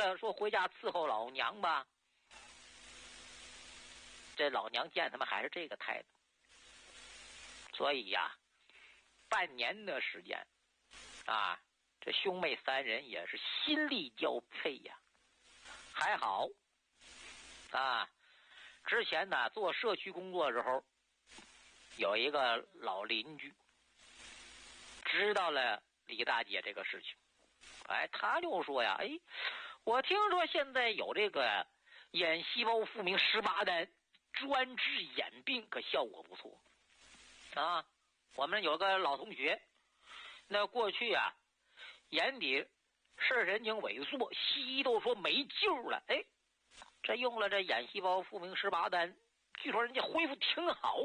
了，说回家伺候老娘吧。这老娘见他们还是这个态度，所以呀，半年的时间啊，这兄妹三人也是心力交瘁呀。还好啊，之前呢做社区工作的时候，有一个老邻居知道了李大姐这个事情，哎，他就说呀，哎，我听说现在有这个眼细胞复明18单专治眼病，可效果不错啊。我们有个老同学，那过去啊眼底视神经萎缩，西医都说没救了，哎，这用了这眼细胞复明18单，据说人家恢复挺好。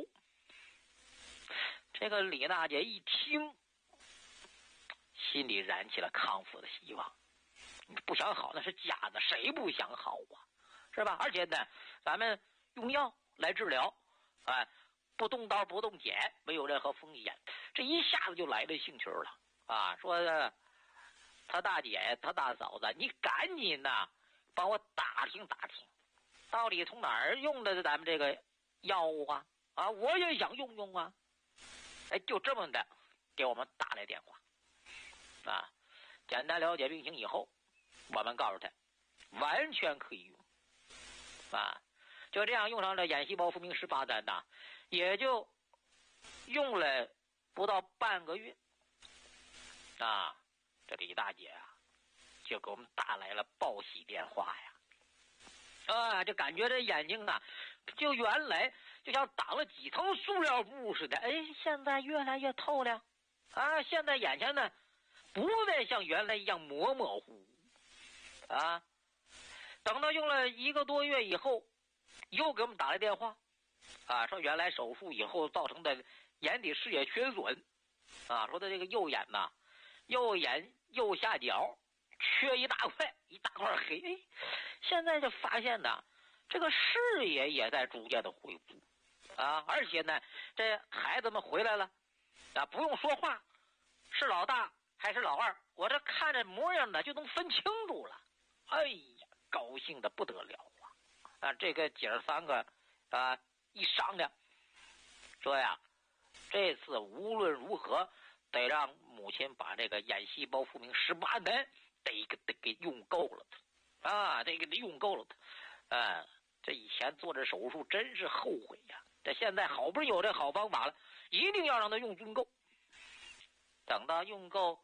这个李大姐一听，心里燃起了康复的希望。你不想好那是假的，谁不想好啊，是吧？而且呢，咱们用药来治疗，不动刀不动剪，没有任何风险，这一下子就来了兴趣了啊！说他大姐他大嫂子，你赶紧呐帮我打听打听，到底从哪儿用的咱们这个药物啊？啊，我也想用用啊！哎，就这么的给我们打来电话啊，简单了解病情以后，我们告诉他完全可以用啊。就这样用上了眼细胞复明18单呐，也就用了不到半个月啊，这李大姐啊就给我们打来了报喜电话呀。啊，就感觉这眼睛啊就原来就像挡了几层塑料布似的，哎，现在越来越透亮啊，现在眼前呢不再像原来一样模模糊糊啊。等到用了1个多月以后，又给我们打来电话啊，说原来手术以后造成的眼底视野缺损啊，说的这个右眼呐，右眼右下角缺一大块黑，哎，现在就发现呢，这个视野也在逐渐的恢复啊，而且呢，这孩子们回来了啊，不用说话，是老大还是老二，我这看着模样呢就能分清楚了，哎呀，高兴的不得了啊！这个姐儿3个啊一商量，说呀，这次无论如何得让母亲把这个眼细胞复明18单得给用够了啊，得给用够了啊！这以前做这手术真是后悔呀，这现在好不容易有这好方法了，一定要让他用足够。等到用够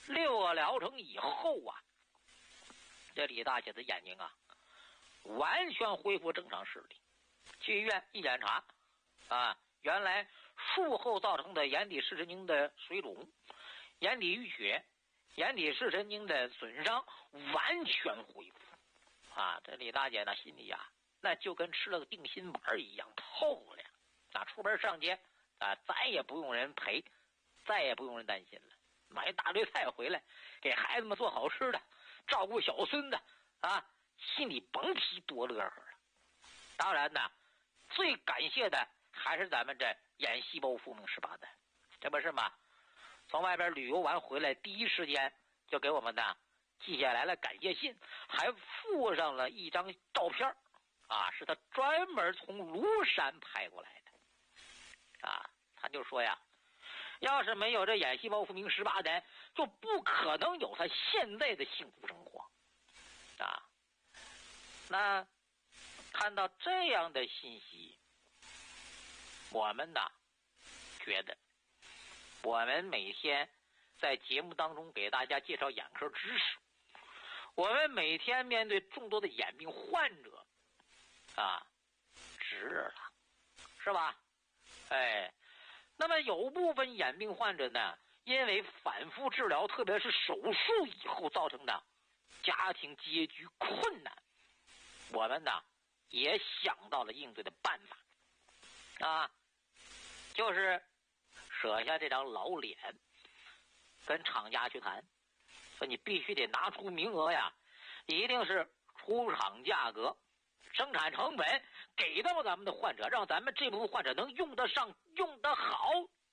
6个疗程以后啊，这李大姐的眼睛啊完全恢复正常视力。去医院一检查啊，原来术后造成的眼底视神经的水肿、眼底淤血、眼底视神经的损伤完全恢复啊！这李大姐呢心里啊那就跟吃了个定心丸一样透亮啊！出门上街啊，再也不用人陪，再也不用人担心了，买一大堆菜回来给孩子们做好吃的，照顾小孙子啊，心里甭提多乐呵了。当然呢，最感谢的还是咱们这眼细胞复明18单，这不是吗？从外边旅游完回来，第一时间就给我们呢寄下来了感谢信，还附上了一张照片啊，是他专门从庐山拍过来的啊。他就说呀，要是没有这眼细胞复明18单，就不可能有他现在的幸福生活啊。那看到这样的信息，我们呢觉得我们每天在节目当中给大家介绍眼科知识，我们每天面对众多的眼病患者啊，值了，是吧？哎，那么有部分眼病患者呢，因为反复治疗，特别是手术以后造成的家庭拮据困难，我们呢也想到了应对的办法啊，就是舍下这张老脸，跟厂家去谈，说你必须得拿出名额呀，一定是出厂价格、生产成本给到咱们的患者，让咱们这部分患者能用得上、用得好。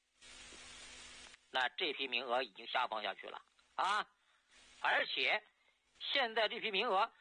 那这批名额已经下放下去了啊，而且现在这批名额